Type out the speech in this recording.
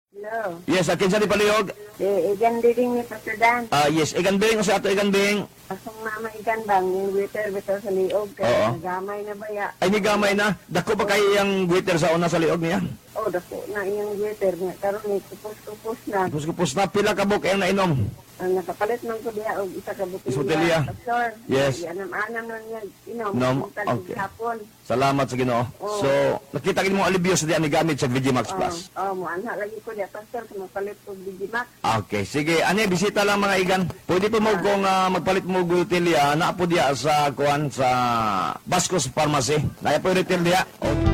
Hello. Yes, akin sa di palihog. Igan din ni Pastor Dan. Yes, igan bing, sa ato igan bing. Asong mama igan bang, yung waiter bitaw sa liog. Oo. Kaya nagamay na ba ya? Ay, ni gamay na. Dako ba kayo yung waiter sa una sa liog niya? Oh, dako na yung waiter niya. Karon ni kupos-kupos na. Kupos na, pila ka buk yung nainom. Ang nakapalit man ko diya og isa ka Isa butilya. butilya. Pastor. Yes. Anam-anam na niya. Nom, okay. Hapon. Salamat sa Ginoo. Oo. So, nakita kin mo alibyo sa diyan ni gamit sa VG Max Plus. Mo anha lagi ko diya Pastor kung mapalit ko Digimax. Okay, sige. Ani, bisita lang mga igan. Pwede po mo kung magpalit mo gutilya, na po diya sa kuan sa Bascos Pharmacy. Naya po retail diya. Okay.